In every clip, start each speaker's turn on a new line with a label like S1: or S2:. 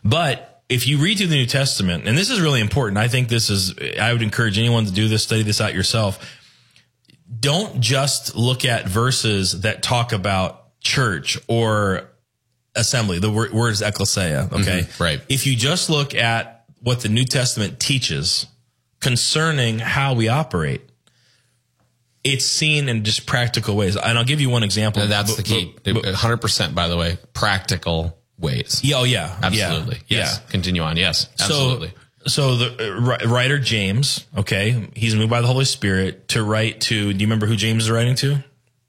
S1: But if you read through the New Testament, and this is really important, I would encourage anyone to do this, study this out yourself. Don't just look at verses that talk about church or assembly. The word is ecclesia, okay?
S2: Right.
S1: If you just look at what the New Testament teaches concerning how we operate, it's seen in just practical ways. And I'll give you one example.
S2: And that's the key. 100%, by the way, practical ways.
S1: Yeah, oh, yeah.
S2: Absolutely.
S1: Yeah.
S2: Yes. Yeah. Continue on. Yes. Absolutely.
S1: So the writer James, okay, he's moved by the Holy Spirit to write to, do you remember who James is writing to?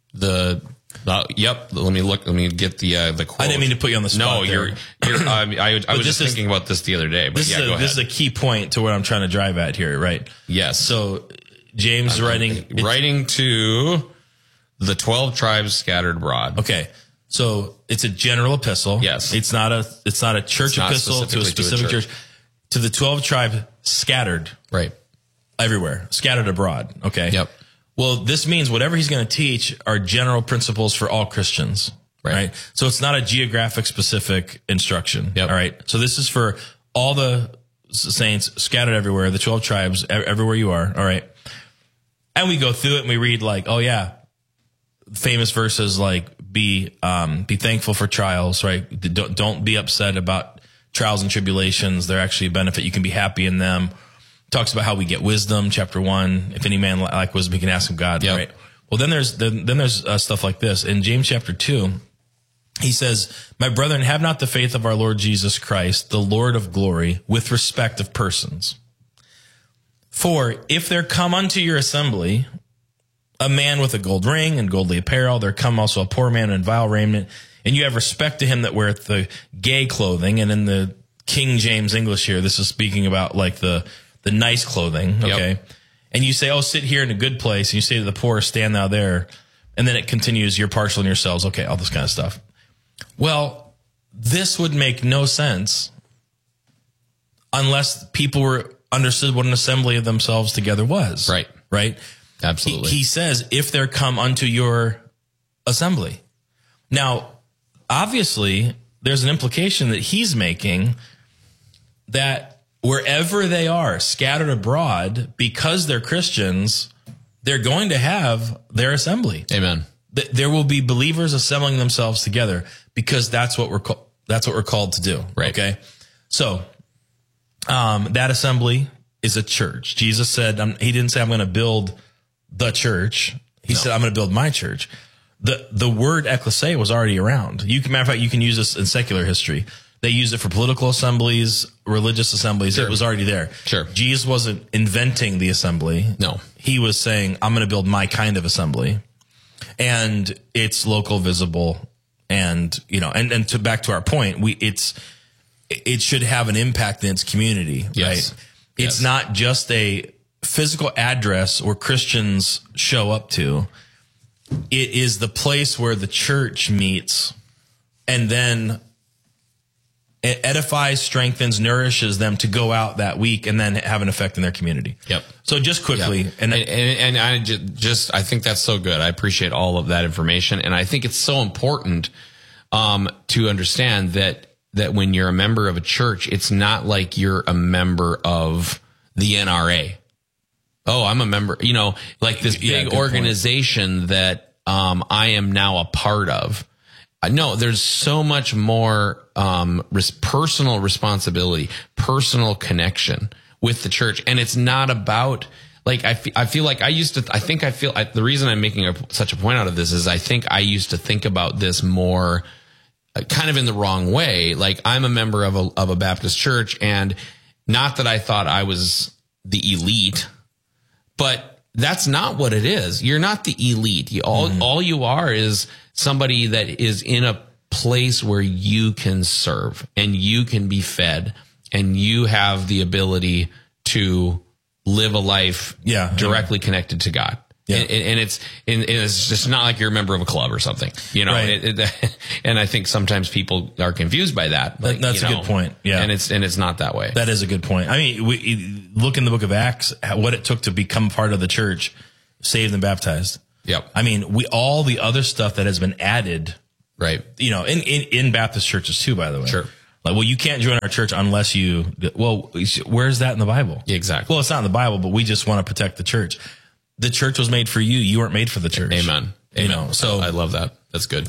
S2: Yep. Let me get the quote.
S1: I didn't mean to put you on the spot.
S2: No, I was just thinking about this the other day, but go ahead.
S1: This is a key point to what I'm trying to drive at here, right?
S2: Yes.
S1: So James writing
S2: to the 12 tribes scattered abroad.
S1: Okay. So it's a general epistle.
S2: Yes.
S1: It's not a church epistle to a specific church. To the 12 tribes scattered.
S2: Right.
S1: Everywhere. Scattered abroad. Okay.
S2: Yep.
S1: Well, this means whatever he's going to teach are general principles for all Christians. Right. So it's not a geographic specific instruction.
S2: Yep.
S1: All right. So this is for all the saints scattered everywhere, the 12 tribes, everywhere you are. All right. And we go through it and we read like, oh yeah, famous verses like be thankful for trials, right? Don't be upset about trials and tribulations. They're actually a benefit. You can be happy in them. Talks about how we get wisdom. Chapter 1, if any man lack wisdom, he can ask of God. Yep. Right. Well, then there's stuff like this in James chapter 2. He says, my brethren, have not the faith of our Lord Jesus Christ, the Lord of glory, with respect of persons. For if there come unto your assembly a man with a gold ring and goldly apparel, there come also a poor man in vile raiment, and you have respect to him that weareth the gay clothing. And in the King James English here, this is speaking about like the nice clothing, okay? Yep. And you say, oh, sit here in a good place, and you say to the poor, stand thou there. And then it continues, you're partial in yourselves, okay, all this kind of stuff. Well, this would make no sense unless people understood what an assembly of themselves together was.
S2: Right.
S1: Right?
S2: Absolutely.
S1: He says, if there come unto your assembly. Now, obviously, there's an implication that he's making that wherever they are, scattered abroad, because they're Christians, they're going to have their assembly.
S2: Amen.
S1: There will be believers assembling themselves together because that's what we're called to do.
S2: Right.
S1: Okay. So, that assembly is a church. Jesus said, he didn't say I'm going to build the church. He said, I'm going to build my church. The word ecclesia was already around. Matter of fact, you can use this in secular history. They used it for political assemblies, religious assemblies. Sure. It was already there.
S2: Sure.
S1: Jesus wasn't inventing the assembly. No. He was saying, I'm going to build my kind of assembly. And it's local, visible, and to back to our point, it should have an impact in its community,
S2: yes.
S1: right? It's not just a physical address where Christians show up to. It is the place where the church meets and then it edifies, strengthens, nourishes them to go out that week and then have an effect in their community.
S2: Yep.
S1: So just quickly.
S2: Yep. And I think that's so good. I appreciate all of that information. And I think it's so important to understand that when you're a member of a church, it's not like you're a member of the NRA. Oh, I'm a member, like this big organization that I am now a part of. No, there's so much more personal responsibility, personal connection with the church. And it's not about, like, I feel like the reason I'm making such a point out of this is I think I used to think about this more kind of in the wrong way. Like, I'm a member of a Baptist church, and not that I thought I was the elite, but that's not what it is. You're not the elite. All you are is somebody that is in a place where you can serve and you can be fed and you have the ability to live a life directly connected to God. Yeah. And it's just not like you're a member of a club or something, right. And I think sometimes people are confused by that. Like,
S1: that's a good point. Yeah.
S2: And it's not that way.
S1: That is a good point. I mean, we look in the book of Acts, what it took to become part of the church, saved and baptized.
S2: Yep.
S1: I mean, all the other stuff that has been added,
S2: right.
S1: In Baptist churches too, by the way.
S2: Sure.
S1: Like, well, you can't join our church unless you, well, where's that in the Bible?
S2: Exactly.
S1: Well, it's not in the Bible, but we just want to protect the church. The church was made for you. You weren't made for the church.
S2: Amen.
S1: You know, so
S2: I love that. That's good.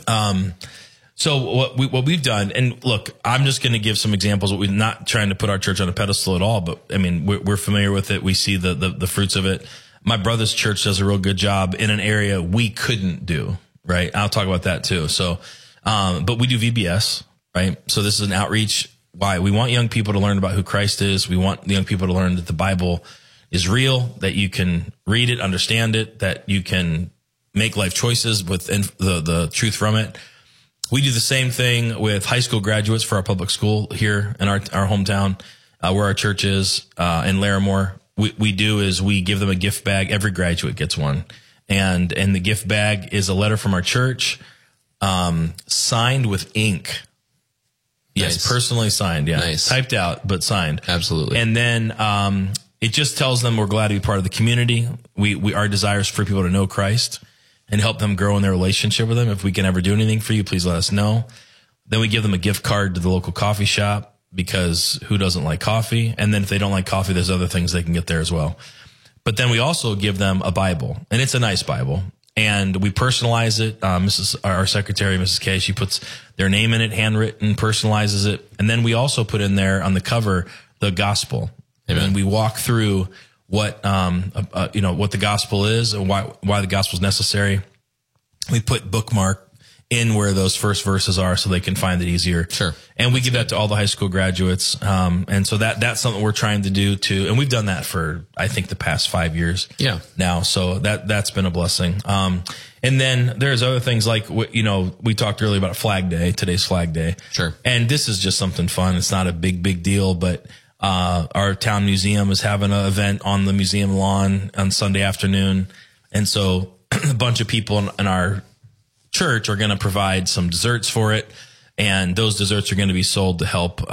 S1: So what we've done, and look, I'm just going to give some examples. We're not trying to put our church on a pedestal at all, but I mean, we're familiar with it. We see the fruits of it. My brother's church does a real good job in an area we couldn't do, right? I'll talk about that too. So, but we do VBS, right? So this is an outreach. Why? We want young people to learn about who Christ is. We want the young people to learn that the Bible is real, that you can read it, understand it, that you can make life choices with the truth from it. We do the same thing with high school graduates for our public school here in our hometown, where our church is, in Larimore. We do is we give them a gift bag. Every graduate gets one. And the gift bag is a letter from our church, signed with ink. Yes,
S2: Nice.
S1: personally signed. Yeah.
S2: Nice.
S1: Typed out, but signed.
S2: Absolutely.
S1: And then, it just tells them we're glad to be part of the community. Our desire is for people to know Christ and help them grow in their relationship with him. If we can ever do anything for you, please let us know. Then we give them a gift card to the local coffee shop, because who doesn't like coffee? And then if they don't like coffee, there's other things they can get there as well. But then we also give them a Bible, and it's a nice Bible, and we personalize it. Our secretary, Mrs. K, she puts their name in it, handwritten, personalizes it. And then we also put in there on the cover, the gospel.
S2: Amen.
S1: And we walk through what the gospel is and why the gospel is necessary. We put bookmark in where those first verses are so they can find it easier.
S2: Sure.
S1: And we give that to all the high school graduates. And so that's something we're trying to do too. And we've done that for, I think, the past 5 years.
S2: Yeah.
S1: Now. So that's been a blessing. And then there's other things like, we talked earlier about Flag Day. Today's Flag Day.
S2: Sure.
S1: And this is just something fun. It's not a big deal, but our town museum is having an event on the museum lawn on Sunday afternoon. And so a bunch of people in our church are going to provide some desserts for it. And those desserts are going to be sold to help,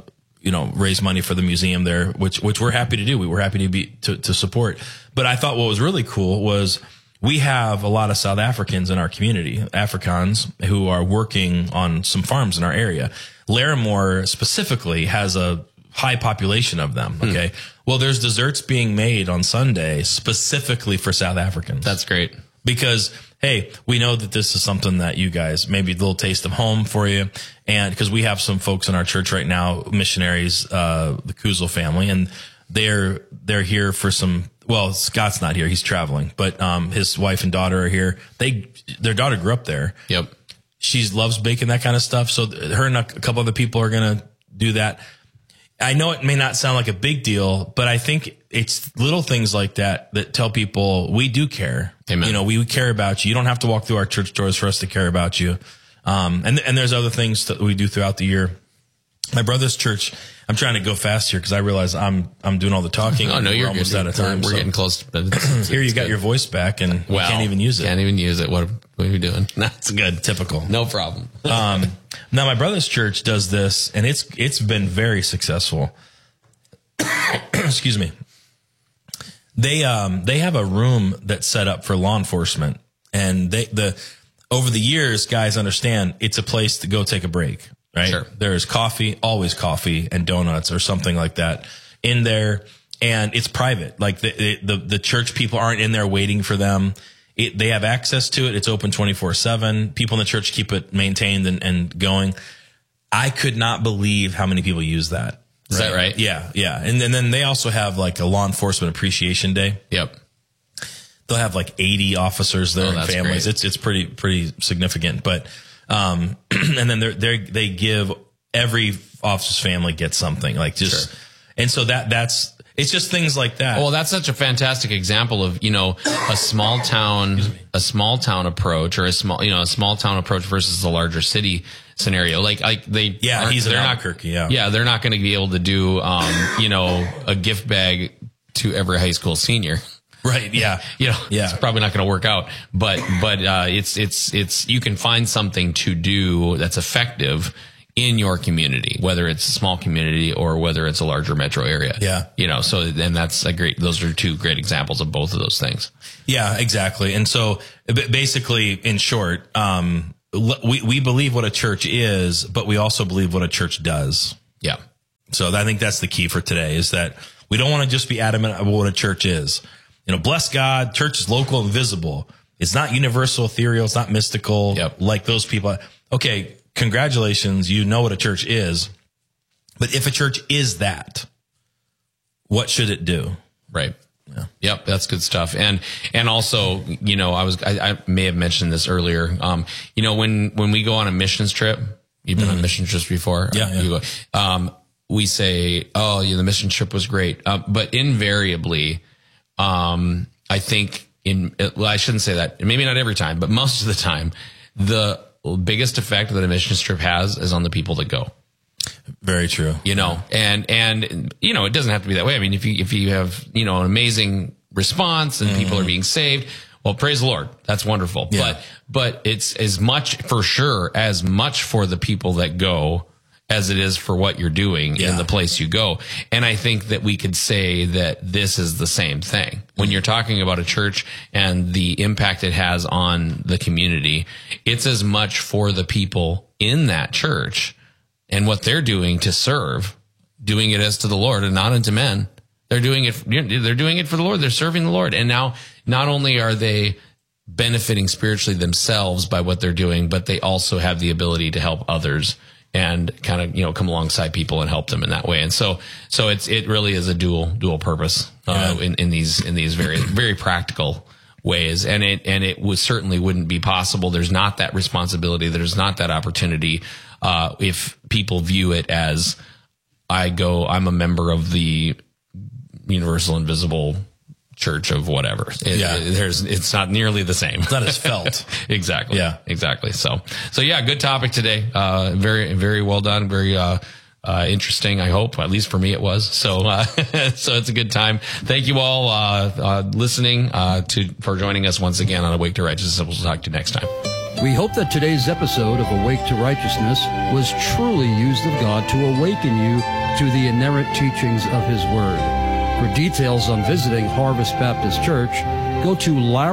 S1: raise money for the museum there, which we're happy to do. We were happy to support. But I thought what was really cool was we have a lot of South Africans in our community, Afrikaans, who are working on some farms in our area. Larimore specifically has a high population of them. Okay. Well, there's desserts being made on Sunday specifically for South Africans.
S2: That's great.
S1: Because, hey, we know that this is something that you guys, maybe a little taste of home for you. And because we have some folks in our church right now, missionaries, the Kuzel family, and they're here for well, Scott's not here. He's traveling, but, his wife and daughter are here. Their daughter grew up there.
S2: Yep.
S1: She loves baking that kind of stuff. So her and a couple other people are going to do that. I know it may not sound like a big deal, but I think it's little things like that tell people we do care.
S2: Amen.
S1: We care about you. You don't have to walk through our church doors for us to care about you. And there's other things that we do throughout the year. My brother's church, I'm trying to go fast here because I realize I'm doing all the talking.
S2: Oh, no, you're
S1: almost
S2: good.
S1: out of time.
S2: We're getting close. But
S1: Here you got your voice back and you can't even use it.
S2: Can't even use it. What are you doing? That's good.
S1: Typical.
S2: No problem.
S1: Now my brother's church does this, and it's been very successful. Excuse me. They have a room that's set up for law enforcement, and over the years, guys understand it's a place to go take a break, right?
S2: Sure.
S1: There's always coffee and donuts or something like that in there, and it's private. Like the church people aren't in there waiting for them. They have access to it. It's open 24/7. People in the church keep it maintained and going. I could not believe how many people use that.
S2: Is that right?
S1: Yeah. Yeah. And then they also have like a law enforcement appreciation day.
S2: Yep.
S1: They'll have like 80 officers there and families.
S2: Great.
S1: It's pretty significant, but, and then they give every officer's family gets something like just,
S2: Sure.
S1: And so it's just things like that.
S2: Well, that's such a fantastic example of, a small town approach, or a small town approach versus a larger city scenario. Like
S1: he's in Albuquerque.
S2: Yeah. They're not going to be able to do, a gift bag to every high school senior.
S1: Right. Yeah.
S2: It's probably not going to work out, but it's, you can find something to do that's effective in your community, whether it's a small community or whether it's a larger metro area.
S1: Yeah.
S2: So then those are two great examples of both of those things.
S1: Yeah, exactly. And so basically, in short, we believe what a church is, but we also believe what a church does.
S2: Yeah.
S1: So I think that's the key for today, is that we don't want to just be adamant about what a church is. Bless God, church is local and visible. It's not universal, ethereal. It's not mystical.
S2: Yep.
S1: Like those people. Okay, congratulations. You know what a church is. But if a church is that, what should it do?
S2: Right. Yeah. Yep. That's good stuff. And also, I may have mentioned this earlier. When we go on a missions trip, you've been on mission trips before.
S1: Yeah.
S2: You go, we say, oh, the mission trip was great. But invariably, I think I shouldn't say that. Maybe not every time, but most of the time, the biggest effect that a mission trip has is on the people that go.
S1: Very true.
S2: And it doesn't have to be that way. I mean, if you have, an amazing response and people are being saved, well, praise the Lord. That's wonderful.
S1: Yeah.
S2: But it's as much for the people that go as it is for what you're doing in the place you go. And I think that we could say that this is the same thing. When you're talking about a church and the impact it has on the community, it's as much for the people in that church and what they're doing to serve, doing it as to the Lord and not unto men. They're doing it for the Lord. They're serving the Lord. And now not only are they benefiting spiritually themselves by what they're doing, but they also have the ability to help others and kind of, come alongside people and help them in that way. And so it really is a dual purpose, in these very, very practical ways. And it certainly wouldn't be possible. There's not that responsibility. There's not that opportunity, if people view it as I'm a member of the universal invisible church of whatever. It's not nearly the same.
S1: It's not as felt.
S2: Exactly.
S1: Yeah.
S2: Exactly. So yeah, good topic today. Very, very well done. Very, interesting. I hope, at least for me, it was. So it's a good time. Thank you all, listening, for joining us once again on Awake to Righteousness. We'll talk to you next time.
S3: We hope that today's episode of Awake to Righteousness was truly used of God to awaken you to the inerrant teachings of His Word. For details on visiting Harvest Baptist Church, go to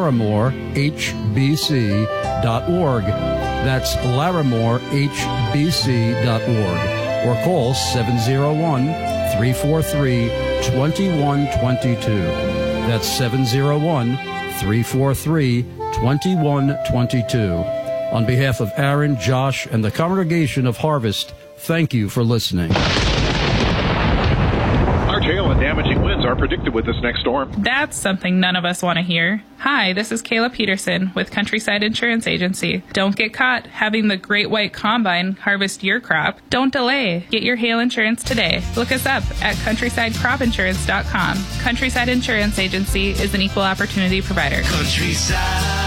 S3: larimorehbc.org. That's larimorehbc.org. Or call 701-343-2122. That's 701-343-2122. On behalf of Aaron, Josh, and the congregation of Harvest, thank you for listening.
S4: Large hail and damaging winds are predicted with this next storm.
S5: That's something none of us want to hear. Hi, this is Kayla Peterson with Countryside Insurance Agency. Don't get caught having the Great White Combine harvest your crop. Don't delay. Get your hail insurance today. Look us up at CountrysideCropInsurance.com. Countryside Insurance Agency is an equal opportunity provider.
S6: Countryside.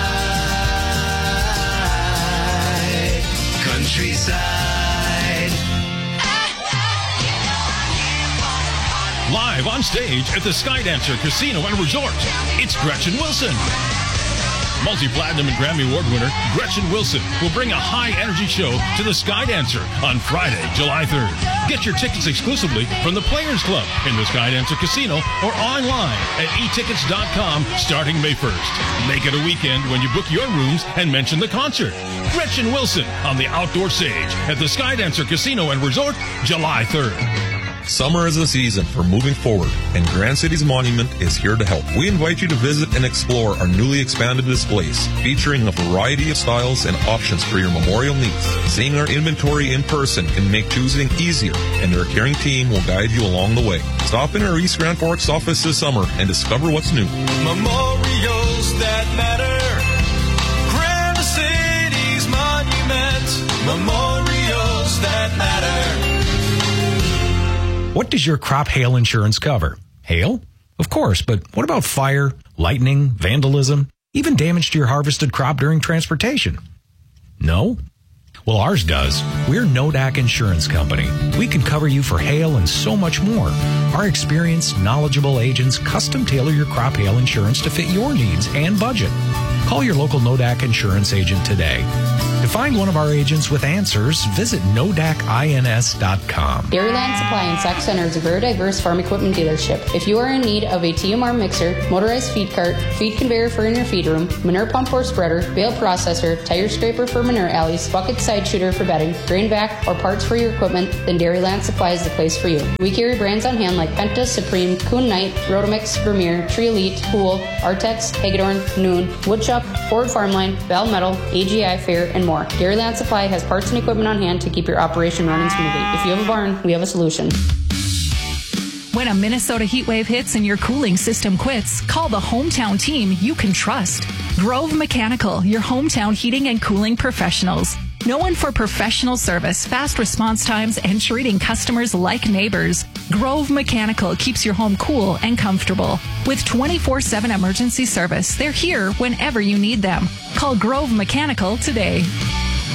S7: Live on stage at the Skydancer Casino and Resort, it's Gretchen Wilson. Multi-platinum and Grammy Award winner Gretchen Wilson will bring a high-energy show to the Skydancer on Friday, July 3rd. Get your tickets exclusively from the Players Club in the Skydancer Casino or online at etickets.com starting May 1st. Make it a weekend when you book your rooms and mention the concert. Gretchen Wilson on the outdoor stage at the Skydancer Casino and Resort, July 3rd.
S8: Summer is the season for moving forward, and Grand Cities Monument is here to help. We invite you to visit and explore our newly expanded displays, featuring a variety of styles and options for your memorial needs. Seeing our inventory in person can make choosing easier, and our caring team will guide you along the way. Stop in our East Grand Forks office this summer and discover what's new.
S6: Memorials that matter. Grand Cities Monument. Memorials that matter.
S9: What does your crop hail insurance cover? Hail? Of course, but what about fire, lightning, vandalism, even damage to your harvested crop during transportation? No? Well, ours does. We're Nodak Insurance Company. We can cover you for hail and so much more. Our experienced, knowledgeable agents custom tailor your crop hail insurance to fit your needs and budget. Call your local Nodak Insurance agent today. To find one of our agents with answers, visit nodacins.com.
S10: Dairyland Supply in Sac Center is a very diverse farm equipment dealership. If you are in need of a TMR mixer, motorized feed cart, feed conveyor for in your feed room, manure pump or spreader, bale processor, tire scraper for manure alleys, bucket side shooter for bedding, grain vac, or parts for your equipment, then Dairyland Supply is the place for you. We carry brands on hand like Penta, Supreme, Kuhn Knight, Rotomix, Vermeer, Tree Elite, Pool, Artex, Hagedorn, Noon, Woodchuck, Ford Farmline, Val Metal, AGI Fair, and more. Dairyland Supply has parts and equipment on hand to keep your operation running smoothly. If you have a barn, we have a solution.
S11: When a Minnesota heat wave hits and your cooling system quits, call the hometown team you can trust. Grove Mechanical, your hometown heating and cooling professionals. Known for professional service, fast response times, and treating customers like neighbors, Grove Mechanical keeps your home cool and comfortable. With 24/7 emergency service, they're here whenever you need them. Call Grove Mechanical today.